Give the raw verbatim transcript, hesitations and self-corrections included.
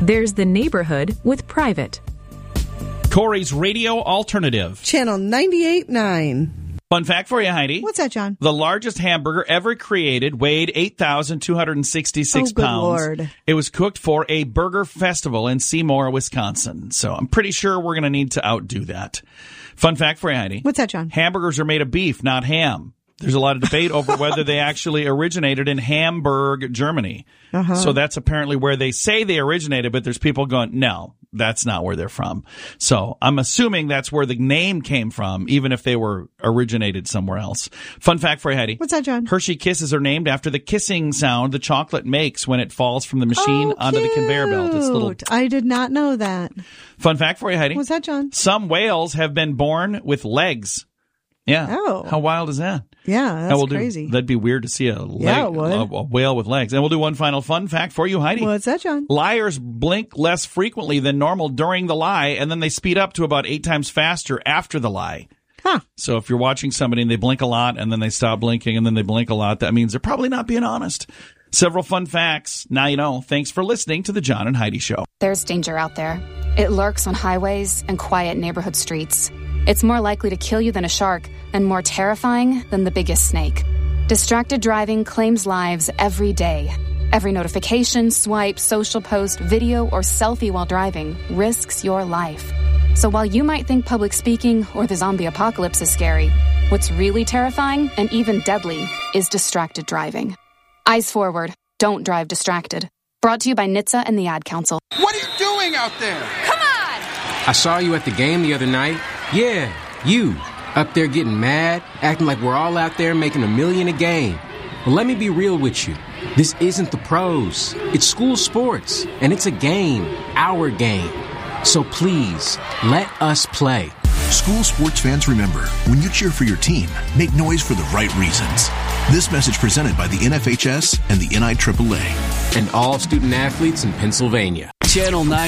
There's the neighborhood with private. Corey's Radio Alternative. Channel ninety-eight point nine. Fun fact for you, Heidi. What's that, John? The largest hamburger ever created weighed eight thousand two hundred sixty-six oh, good pounds. Lord. It was cooked for a burger festival in Seymour, Wisconsin. So I'm pretty sure we're going to need to outdo that. Fun fact for you, Heidi. What's that, John? Hamburgers are made of beef, not ham. There's a lot of debate over whether they actually originated in Hamburg, Germany. Uh-huh. So that's apparently where they say they originated, but there's people going, no, that's not where they're from. So I'm assuming that's where the name came from, even if they were originated somewhere else. Fun fact for you, Heidi. What's that, John? Hershey Kisses are named after the kissing sound the chocolate makes when it falls from the machine oh, onto the conveyor belt. It's little. I did not know that. Fun fact for you, Heidi. What's that, John? Some whales have been born with legs. Yeah. Oh. How wild is that? Yeah, that's we'll crazy. Do, that'd be weird to see a, leg, yeah, it would. a, a whale with legs. And we'll do one final fun fact for you, Heidi. What's that, John? Liars blink less frequently than normal during the lie, and then they speed up to about eight times faster after the lie. Huh. So if you're watching somebody and they blink a lot, and then they stop blinking, and then they blink a lot, that means they're probably not being honest. Several fun facts. Now you know. Thanks for listening to the John and Heidi Show. There's danger out there. It lurks on highways and quiet neighborhood streets. It's more likely to kill you than a shark and more terrifying than the biggest snake. Distracted driving claims lives every day. Every notification, swipe, social post, video, or selfie while driving risks your life. So while you might think public speaking or the zombie apocalypse is scary, what's really terrifying and even deadly is distracted driving. Eyes forward. Don't drive distracted. Brought to you by N H T S A and the Ad Council. What are you doing out there? Come on! I saw you at the game the other night. Yeah, you. Up there getting mad, acting like we're all out there making a million a game. Well, let me be real with you. This isn't the pros. It's school sports, and it's a game, our game. So please, let us play. School sports fans, remember, when you cheer for your team, make noise for the right reasons. This message presented by the N F H S and the N I A A A. And all student athletes in Pennsylvania. Channel nine